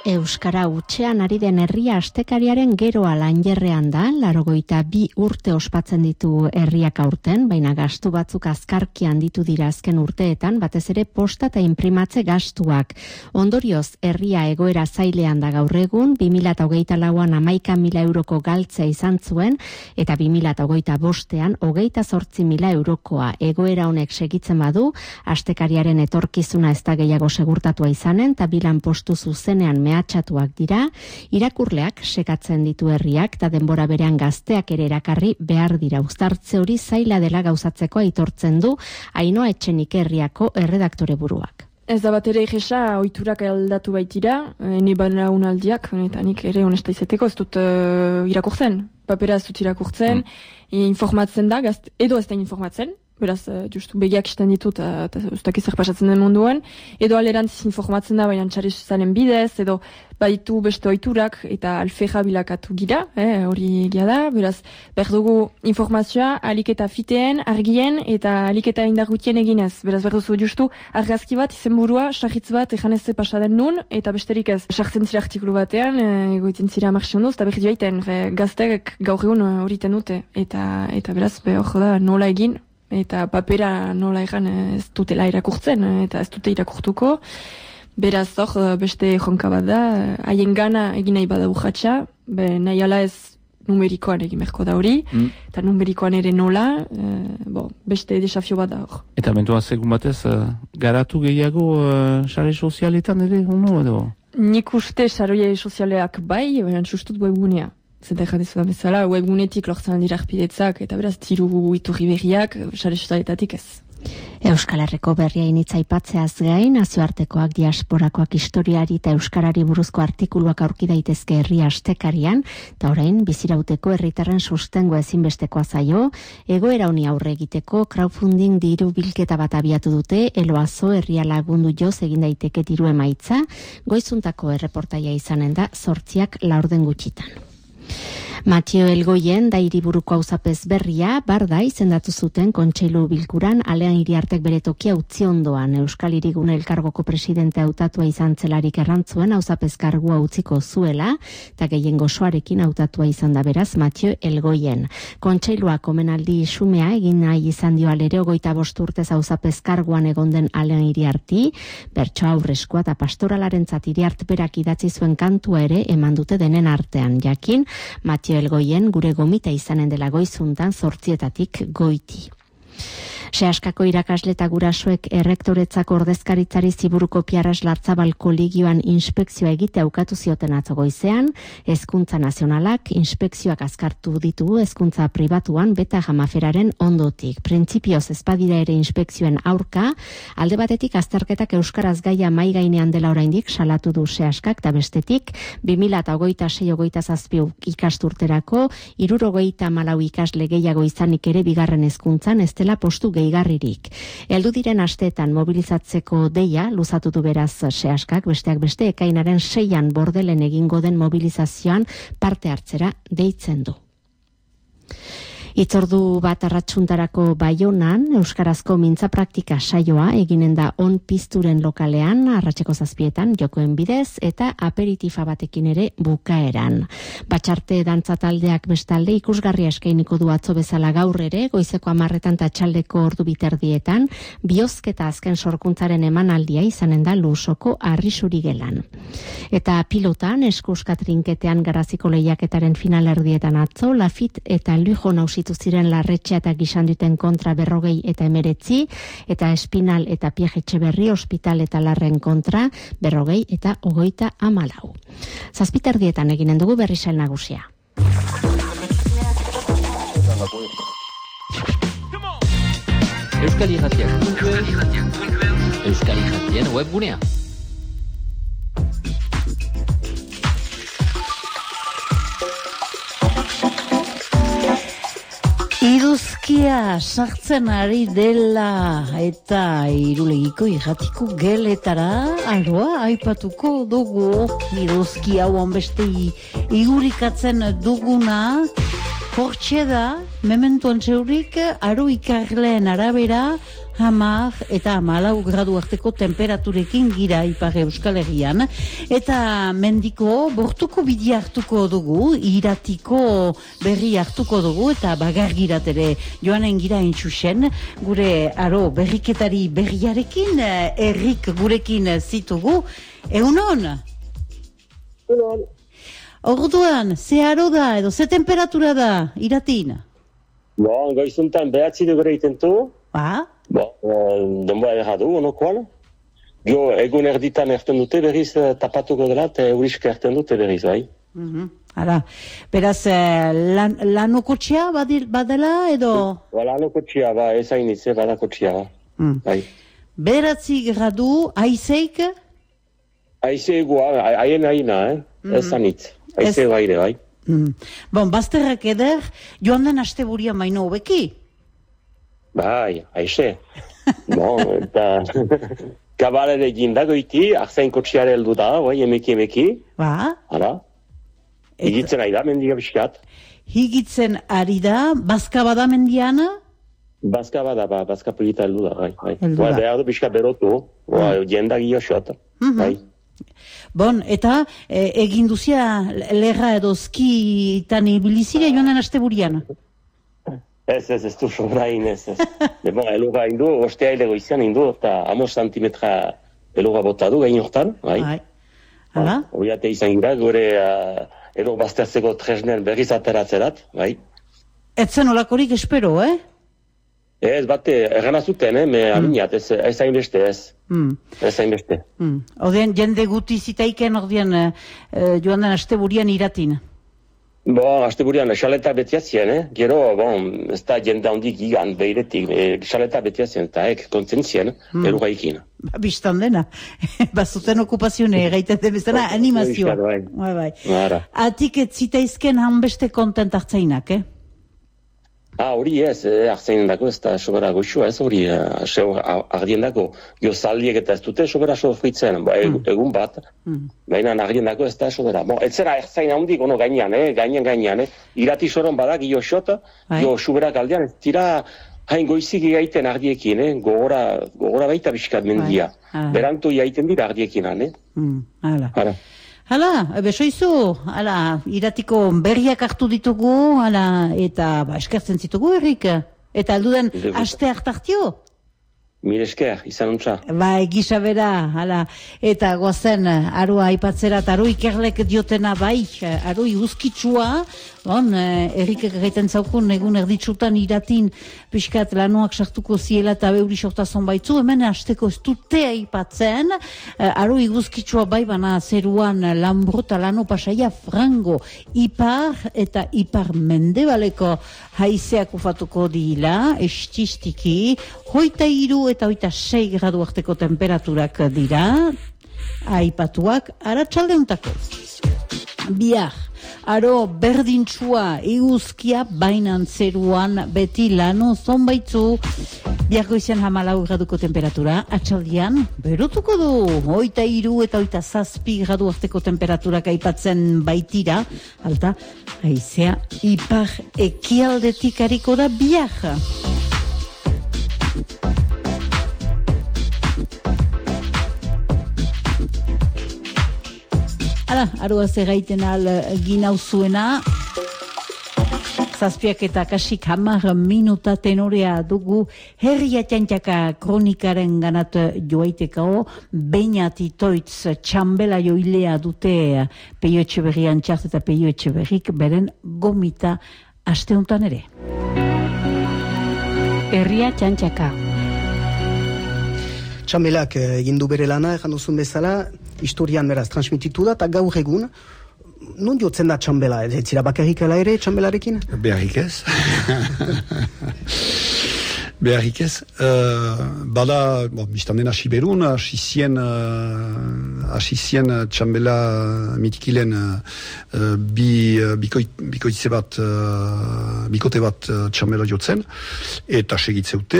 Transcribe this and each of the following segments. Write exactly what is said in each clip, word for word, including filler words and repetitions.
Euskara hutsean ari den herria astekariaren geroa lanjerrean da, laurogeita bi urte ospatzen ditu herriak aurten, baina gastu batzuk azkarki handitu dira azken urteetan, batez ere posta eta inprimatze gastuak. Ondorioz, herria egoera zailean da gaur egun, bi mila hogeita lauan hamaika mila euroko galtzea izan zuen, eta bi mila hogeita bostean hogeita zortzi mila eurokoa. Egoera honek segitzen badu, astekariaren etorkizuna ez da gehiago segurtatua izanen, eta bilan postu zuzenean mehatxatuak dira, irakurleak sekatzen ditu herriak, eta denbora berean gazteak ere erakarri behar dira. Uztartze hori zaila dela gauzatzeko aitortzen du Ainhoa Etxenik herriako erredaktore buruak. Ez da bat ere egesa, oiturak aldatu baitira, ene bana unaldiak, eta nik ere honesta izeteko, ez dut uh, irakurtzen, papera ez dut irakurtzen, mm. informatzen da, gazt, edo ez da informatzen, beraz, uh, justu begiak isten ditut, eta uh, ez dakiz zer pasatzen den munduan, edo alerantziz informatzen da, baina txarri zuzaren bidez, edo baitu beste oiturak, eta alfeja bilakatu gira, eh, hori egia da, beraz, behar dugu informazioa aliketa fiteen, argien, eta aliketa indargutien eginez, beraz, behar duzu justu argazki bat, izenburua, sarritz bat, ejan ez pasaden nun, eta besterik ez, sartzen zira artikulu batean, e, egoiten zira marxionduz, eta behar joaiten, gaztek gaur egun hori tenute, eta, eta beraz, behar da nola egin, eta papera nola egan ez dutela irakurtzen, eta ez dute irakurtuko. Beraz, hor, beste jonka bat da, haien gana egin nahi bada urratxa, nahi ala ez numerikoan egin merko da hori, mm. eta numerikoan ere nola, e, bo, beste desafio bat da hor. Eta mentua segun batez, uh, garatu gehiago uh, sare sozialetan ere, uno edo? Nik uste sare sozialeak bai, baina sustut webgunea. Zeta jatezu da bezala, webgunetik lortzen dira arpidetzak, eta beraz, tiru iturri berriak, sare sozialetatik ez. Euskal Herriko berria initza aipatzeaz gain, nazioartekoak, diasporakoak, historiari eta euskarari buruzko artikuluak aurki daitezke herria astekarian, eta orain bizirauteko herritarren sustengo ezinbestekoa zaio, egoera honi aurre egiteko crowdfunding diru bilketa bat abiatu dute, Eloazo herria lagundu joz egin daiteke diru emaitza, goizuntako erreportaia izanen da zortziak laurden gutxitan. Mateo Elgoien da hiriburuko auzapez berria, barda izendatu zuten kontseilu bilkuran, alean hiriartek bere tokia utzi ondoan. Euskal Hirigune Elkargoko presidente hautatua izan zelarik errantzuen auzapez kargua utziko zuela, eta gehien gozoarekin hautatua izan da beraz Mateo Elgoien. Kontseiluak omenaldi xumea egin nahi izan dio alere hogeita bost urtez auzapez karguan egon den alean hiriarti, bertso aurreskoa eta pastoralarentzat hiriart berak idatzi zuen kantua ere eman dute denen artean. Jakin, Mateo Elgoien gure gomita izanen dela goizuntan zortzietatik goiti. Seaskako irakasle eta gurasoek errektoretzako ordezkaritzari Ziburuko Piarras Larzabal kolegioan inspekzioa egitea aukatu zioten atzo goizean, Hezkuntza Nazionalak inspekzioak azkartu ditu hezkuntza pribatuan beta jamaferaren ondotik. Printzipioz ezpadira ere inspekzioen aurka, alde batetik azterketak euskaraz gaia mai gainean dela oraindik salatu du Seaskak, eta bestetik bi mila hogeita sei hogeita zazpi ikasturterako hirurogeita hamalau ikasle gehiago izanik ere bigarren hezkuntzan ez dela postu gehigarririk. Heldu diren asteetan mobilizatzeko deia luzatu du beraz Seaskak, besteak beste ekainaren seian Bordelen egingo den mobilizazioan parte hartzera deitzen du. Itzordu bat arratsuntarako Baionan, euskarazko mintza praktika saioa eginen da on pizturen lokalean, arratseko zazpietan, jokoen bidez, eta aperitifa batekin ere bukaeran. Batxarte dantza taldeak bestalde ikusgarria eskainiko du atzo bezala gaur ere, goizeko hamarretan eta txaldeko ordu biterdietan, biozketa azken sorkuntzaren emanaldia izanen da Lusoko Arrisuri gelan. Eta pilotan, eskuska trinketean Garaziko lehiaketaren finalerdietan atzo, Lafit eta Lujo nausitu ziren Larretxea eta Gixanduten kontra berrogei eta emeretzi, eta Espinal eta Piejetxeberri Hospital eta Larren kontra berrogei eta hogeita hamalau. Zazpiterdietan eginen dugu berrisail nagusia. Euskal Irratiak Euskal Irratien webgunea. Iruzkia sartzen ari dela eta Irulegiko irratiko geletara, aroa, aipatuko dugu iruzkia hauan beste igurikatzen duguna, Hortxe da, mementuan zeurik, aro ikarleen arabera, hamar eta hamalau gradu arteko temperaturekin gira Ipar Euskal Herrian. Eta mendiko bortuko bidi hartuko dugu, iratiko berri hartuko dugu, eta bagargirat ere joanen gira intxusen, gure aro berriketari berriarekin, errik gurekin zitugu. Egunon? Egunon. Orduan, ze aro da, edo ze temperatura da, iratin? Bo, goizuntan behatzi dugure itentu. Ba? Bo, denboa erradu, onokoan. Gio, egun erditan erten dute berriz tapatuko dela, eta euriska erten dute berriz, bai. Mm-hmm. Ara, beraz, lan, lanokotxea badela, edo? Ba, lanokotxea, ba, ezainitze, badakotxea, ba. Mm. Bai. Beratzi gradu, aizeik? Aize egua, haien aina, eh? Mm-hmm. Ezanitz. Aize gaire, bai. Mm. Bon, bazterrak eder, joan den aste buria maino hobeki? Bai, aize. Bon, eta... Kabalere gindago iti, arzain kotxeare heldu da, bai, emeki emeki. Ba? Hala. Higitzen ari da, mendiga biskat. Higitzen ari da, bazka bada mendiana? Bazka bada, ba, bazka polita heldu da, bai. bai. Heldu da. Ba, behar du biskat berotu, ba, Mm. jendak io xot, Mhm. bai. Bon, eta e, egin duzia lerra edo skitan ibilizire joan den aste burian? Ez, ez, ez du sobra inez, ez. De, bon, eluga indu, ostea hilego izan indu, eta amos santimetra eluga bota du gain hortan, bai. Bai. Hala? Horiate izan gira, gure uh, edo bazterzeko tresnen berriz ateratzerat, bai. Etzen olakorik espero, eh? Ez, bate, ergana zuten, eh, me aminat, ez, ez hainbeste, ez. Mm. Ez hainbeste. Mm. Odean, jende guti zitaiken, ordean, e, joan den aste burian iratin. Bo, aste burian, xaleta betiazien, eh? Gero, bon, ez da jende handik igan, behiretik, e, xaleta betiazien, eta ek, kontentzien, Mm. eluga ikin. Ba, Bistan dena. Bazuten okupazione, gaiten den bezala, animazioa. Bai. Bai, bai. Ara. Atik ez zitaizken hanbeste kontent hartzainak, eh? Ah, hori ez, eh, arzainen dako, ez da sobera goxua ez, hori eh, seo ardien dako. Gio zaldiek eta ez dute sobera sofritzen, ba, egun, egun bat, Mm. baina ardien dako ez da sobera. Bo, ez zera erzain handik, ono gainean, eh, gainean, gainean, eh. Irati soron badak, gio xota, Bai. gio suberak aldean, ez tira hain goizik egaiten ardiekin, eh, gogora, gogora baita biskat mendia. Bai. Ah. Berantu jaiten dira ardiekin, eh. Mm. Hala. Hala. Hala, besoizu, hala, iratiko berriak hartu ditugu, hala, eta ba, eskertzen zitugu errik. Eta aldudan, Dugu. aste hartartio? Mire esker, izan untza. Ba, egisa bera, hala, eta goazen, aroa aipatzera, eta aro ikerlek diotena bai, aroi uzkitsua, bon, errikek gaiten zaukun, egun erditsutan iratin, pixkat lanoak sartuko ziela eta beuri sortazon baitzu, hemen hasteko ez dute aipatzen, aroi uzkitsua bai, bana zeruan lanbrota lano pasaia frango, ipar eta ipar mendebaleko haizeak ufatuko dila, estistiki, hoita iru eta hoita sei gradu arteko temperaturak dira, aipatuak aratsaldeuntako. Bihar, aro berdintsua eguzkia bainan zeruan beti lano zonbaitzu, biharko izan hamalau graduko temperatura, atxaldian berotuko du, hoita iru eta hoita zazpi gradu arteko temperaturak aipatzen baitira, alta, haizea ipar ekialdetik hariko da bihar. Hala, aroaz egaiten al ginau zuena, zazpiak eta kasik hamar minuta tenorea dugu herria txantxaka kronikaren ganat joaiteko, bainat itoitz txambela joilea dute Peio Etxeberrian txart eta Peio Etxeberrik beren gomita asteuntan ere. Herria txantxaka. Txambelak egin du bere lana, egan duzun bezala, historian beraz transmititu da, eta gaur egun, non jotzen da txambela? Ez zira bakarrik ala ere txambelarekin? Beharrik ez. Beharrik ez. Uh, bada, bon, biztan den hasi berun, hasi zien, uh, hasi zien txambela mitikilen uh, bi, uh, bikoi, bikoitze bat, uh, bikote bat uh, txambela jotzen, eta segitzeute,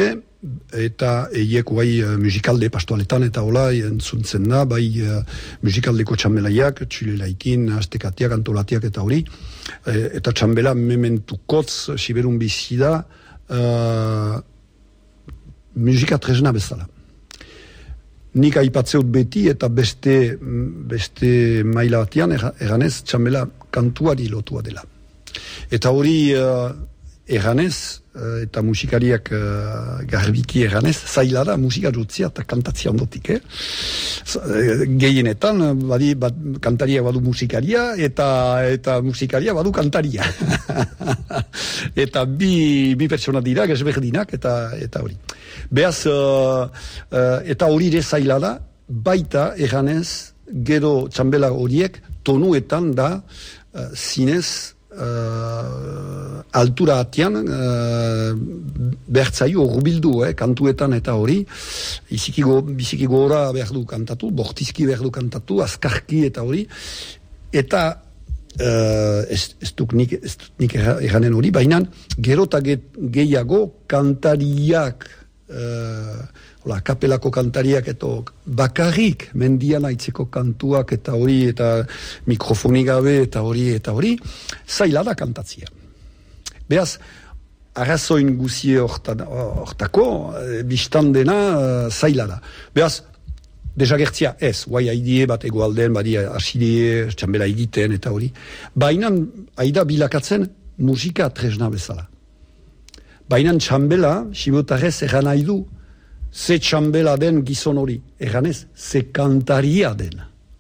eta eiek guai uh, musikalde pastoaletan eta hola entzuntzen da, bai uh, musikaldeko txambelaiak, txulelaikin, astekatiak, antolatiak eta hori, e, eta txambela mementukotz, siberun bizida, uh, musika tresna bezala. Nik aipatzeut beti eta beste, beste maila batian, eganez, txambela kantuari lotua dela. Eta hori uh, eganez, eta musikariak uh, garbiki eganez, zaila da musika jutzia eta kantatzia ondotik, eh? Gehienetan, badi, bat, kantaria badu musikaria eta eta musikaria badu kantaria. Eta bi, bi pertsona dira, gezberdinak, eta eta hori. Beaz, uh, uh, eta hori ere zaila da, baita eganez, gero txambela horiek, tonuetan da, uh, zinez, Uh, altura atian uh, behartzaio horbildu, eh, kantuetan eta hori biziki gora behar du kantatu, bortizki behar du kantatu, azkarki eta hori, eta uh, ez, ez duk nik, ez duk nik eranen hori, baina gero eta gehiago kantariak uh, hola, kapelako kantariak eta bakarrik mendian aitzeko kantuak eta hori, eta mikrofonik gabe eta hori, eta hori, zaila da kantatzia. Beaz, arrazoin guzie hortako, biztan dena zaila da. Beaz, desagertzia ez, guai haidie bat egoalden, badi asidie, txambela egiten eta hori, baina haida bilakatzen musika tresna bezala. Baina txambela, sibotarrez egan nahi du, ze txambela den gizon hori, eganez, ze kantaria den.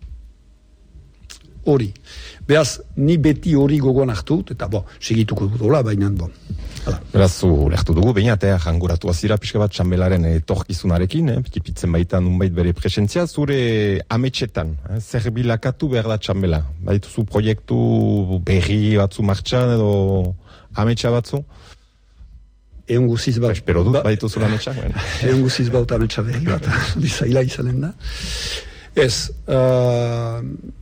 Hori. Beaz, ni beti hori gogoan hartu, eta bo, segituko dudola, baina bo. Hala. Beraz, zu lehtu dugu, baina eta janguratu azira pixka bat txambelaren etorkizunarekin, eh, pikipitzen baita nunbait bere presentzia, zure ametxetan, eh, zer bilakatu behar da txambela? Baituzu proiektu berri batzu martxan edo ametxa batzu? Egun guziz bat... Espero dut, baditu zula ametxak? Egun guziz bat ametxa berri bat, bizaila izanen da. Ez, uh,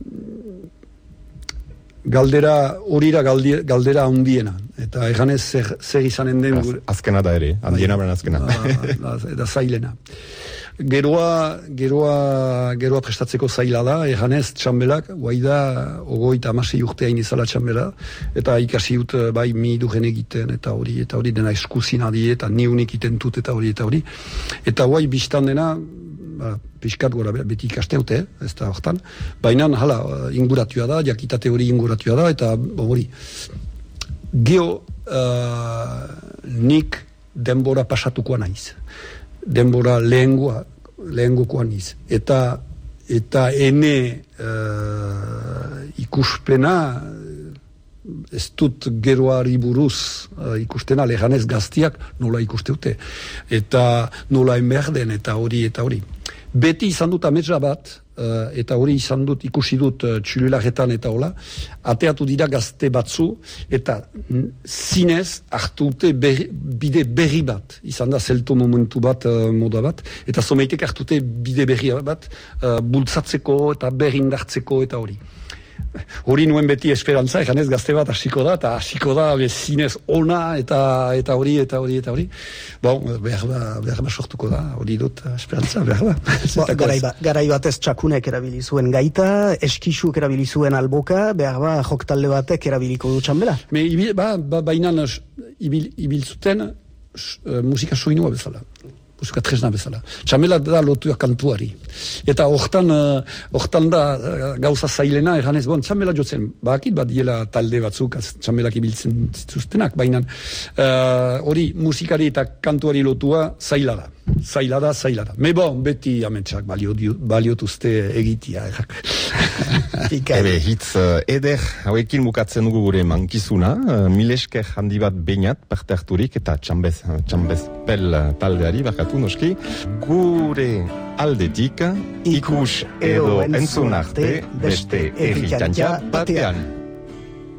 galdera, horira galdera handiena, eta eganez zer, zer izanen den... Az, azkena da ere, handiena beren azkena. Eta zailena. Geroa, geroa, geroa prestatzeko zaila da, eganez txambelak, guai da, ogoita amasei urtea inizala txambela, eta ikasi dut bai mi duren egiten, eta hori, eta hori dena eskuzin adi, eta niunik iten dut, eta hori, eta hori. Eta guai biztan dena, ba, piskat gora beti ikasteute, eh? Ez da hortan, baina hala, inguratua da, jakitate hori inguratua da, eta hori, geho, uh, nik denbora pasatukoa naiz. Denbora lehengoa, lehengokoa niz. Eta, eta ene uh, ikuspena, ez dut geroari buruz uh, ikustena, lehanez gaztiak nola ikusteute. Eta nola enberden, eta hori, eta hori. Beti izan dut ametsa bat, uh, eta hori izan dut, ikusi dut uh, txulelaretan eta hola, ateatu dira gazte batzu, eta zinez hartute berri, bide berri bat, izan da zelto momentu bat, uh, moda bat, eta someitek hartute bide berri bat, uh, bultzatzeko eta berrindartzeko eta hori. Hori nuen beti esperantza, eganez gazte bat hasiko da, eta hasiko da zinez ona, eta eta hori, eta hori, eta hori. Bon, behar da, behar da sortuko da, hori dut esperantza, behar da. Ba, garai, ba, garai batez txakunek erabili zuen gaita, eskixuk erabili zuen alboka, behar ba, joktalde batek erabiliko du txambela. Me, ibil, ba, ba, bainan ibil, ibil zuten uh, musika soinua bezala. Musika tresna bezala. Txamela da lotua kantuari. Eta hortan, hortan da gauza zailena, eganez, bon, txamela jotzen, bakit bat diela talde batzuk, txamelak ibiltzen zituztenak, baina hori uh, musikari eta kantuari lotua zaila da. Zaila da, zaila da. Me bon, beti ametsak baliotuzte egitia, errak. Ebe, hitz uh, eder, hauekin bukatzen dugu gure mankizuna, uh, milesker handi bat beinat parte harturik, eta txambez, txambez pel taldeari, bakatu noski, gure aldetik, ikus edo entzun arte, beste erritantza batean.